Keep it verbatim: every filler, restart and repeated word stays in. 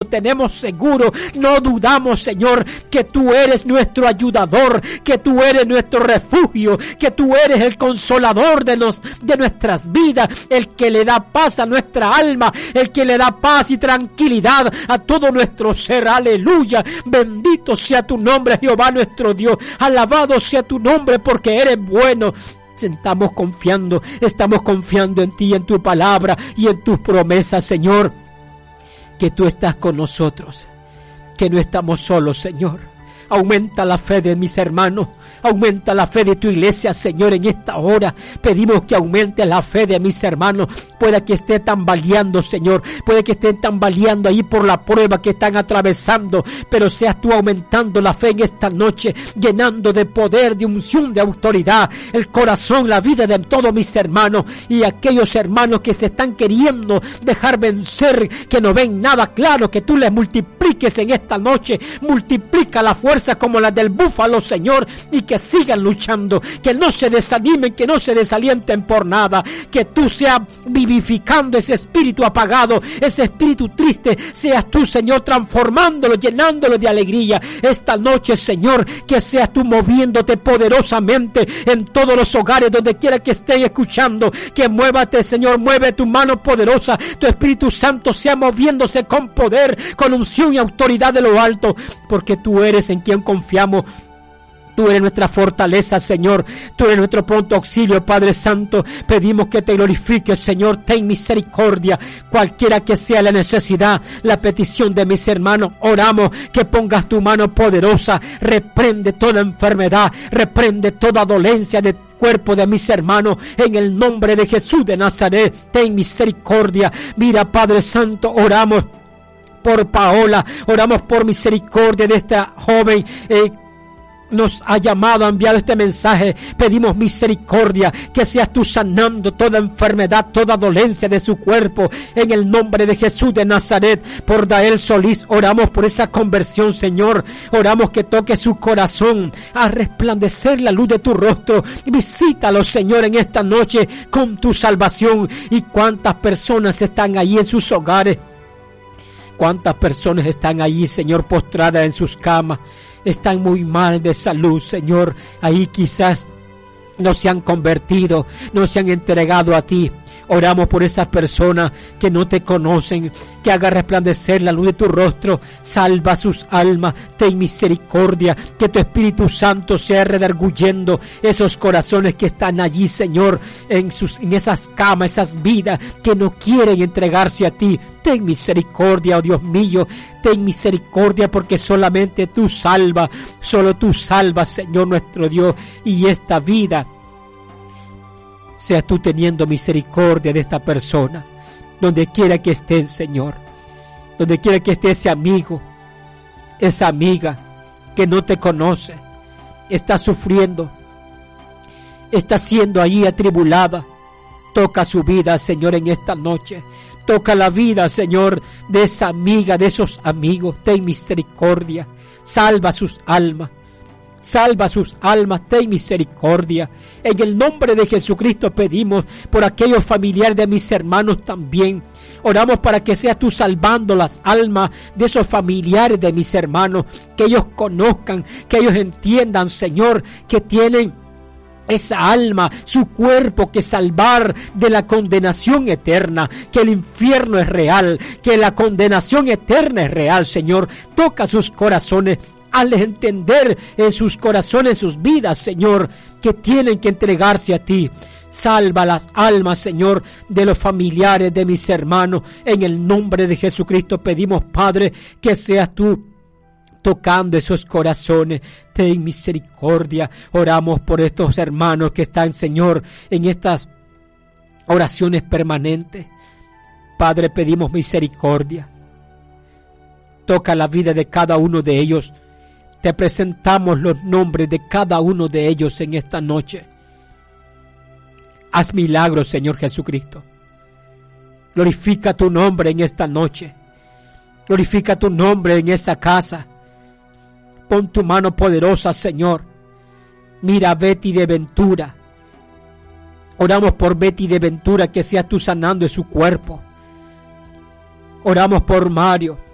tenemos seguro, no dudamos, Señor, que tú eres nuestro ayudador, que tú eres nuestro refugio, que tú eres el consolador de, nos, de nuestras vidas, el que le da paz a nuestra alma, el que le da paz y tranquilidad a todo nuestro ser. Aleluya, bendito sea tu nombre, Jehová nuestro Dios, alabado sea tu nombre porque eres bueno. Estamos confiando, estamos confiando en ti, en tu palabra y en tus promesas, Señor, que tú estás con nosotros, que no estamos solos, Señor. Aumenta la fe de mis hermanos, aumenta la fe de tu iglesia, Señor, en esta hora. Pedimos que aumente la fe de mis hermanos. Puede que esté tambaleando, Señor, puede que estén tambaleando ahí por la prueba que están atravesando, pero seas tú aumentando la fe en esta noche, llenando de poder, de unción, de autoridad, el corazón, la vida de todos mis hermanos y aquellos hermanos que se están queriendo dejar vencer, que no ven nada claro, que tú les multipliques en esta noche, multiplica la fuerza como la del búfalo, Señor, y que sigan luchando, que no se desanimen, que no se desalienten por nada, que tú seas vivificando ese espíritu apagado, ese espíritu triste, seas tú, Señor, transformándolo, llenándolo de alegría esta noche, Señor, que seas tú moviéndote poderosamente en todos los hogares, donde quiera que estén escuchando, que muévate, Señor, mueve tu mano poderosa, tu Espíritu Santo sea moviéndose con poder, con unción y autoridad de lo alto, porque tú eres en quien confiamos. Tú eres nuestra fortaleza, Señor. Tú eres nuestro pronto auxilio, Padre Santo. Pedimos que te glorifiques, Señor. Ten misericordia. Cualquiera que sea la necesidad, la petición de mis hermanos, oramos que pongas tu mano poderosa. Reprende toda enfermedad. Reprende toda dolencia de cuerpo de mis hermanos, en el nombre de Jesús de Nazaret. Ten misericordia. Mira, Padre Santo, oramos por Paola, oramos por misericordia de esta joven eh, nos ha llamado, ha enviado este mensaje. Pedimos misericordia, que seas tú sanando toda enfermedad, toda dolencia de su cuerpo, en el nombre de Jesús de Nazaret. Por Dael Solís, oramos por esa conversión, Señor. Oramos que toque su corazón, a resplandecer la luz de tu rostro. Visítalo, Señor, en esta noche con tu salvación. Y cuántas personas están ahí en sus hogares, cuántas personas están allí, Señor, postradas en sus camas. Están muy mal de salud, Señor. Ahí quizás no se han convertido, no se han entregado a ti. Oramos por esas personas que no te conocen, que haga resplandecer la luz de tu rostro. Salva sus almas, ten misericordia, que tu Espíritu Santo sea redarguyendo esos corazones que están allí, Señor, en sus, en esas camas, esas vidas que no quieren entregarse a ti. Ten misericordia, oh Dios mío, ten misericordia, porque solamente tú salvas, solo tú salvas, Señor nuestro Dios, y esta vida, seas tú teniendo misericordia de esta persona, donde quiera que esté, Señor, donde quiera que esté ese amigo, esa amiga que no te conoce, está sufriendo, está siendo ahí atribulada. Toca su vida, Señor, en esta noche. Toca la vida, Señor, de esa amiga, de esos amigos. Ten misericordia, salva sus almas. Salva sus almas, ten misericordia. En el nombre de Jesucristo pedimos por aquellos familiares de mis hermanos también. Oramos para que seas tú salvando las almas de esos familiares de mis hermanos, que ellos conozcan, que ellos entiendan, Señor, que tienen esa alma, su cuerpo, que salvar de la condenación eterna, que el infierno es real, que la condenación eterna es real, Señor. Toca sus corazones, hazles entender en sus corazones, en sus vidas, Señor, que tienen que entregarse a ti. Salva las almas, Señor, de los familiares de mis hermanos. En el nombre de Jesucristo pedimos, Padre, que seas tú tocando esos corazones. Ten misericordia. Oramos por estos hermanos que están, Señor, en estas oraciones permanentes. Padre, pedimos misericordia. Toca la vida de cada uno de ellos. Te presentamos los nombres de cada uno de ellos en esta noche. Haz milagros, Señor Jesucristo. Glorifica tu nombre en esta noche. Glorifica tu nombre en esa casa. Pon tu mano poderosa, Señor. Mira a Betty de Ventura. Oramos por Betty de Ventura, que seas tú sanando en su cuerpo. Oramos por Mario.